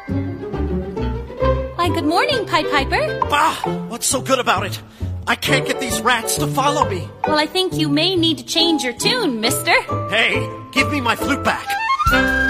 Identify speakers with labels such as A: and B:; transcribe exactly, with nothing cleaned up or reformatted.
A: Why, good morning, Pied Piper.
B: Ah, what's so good about it? I can't get these rats to follow me.
A: Well, I think you may need to change your tune, mister.
B: Hey, give me my flute back.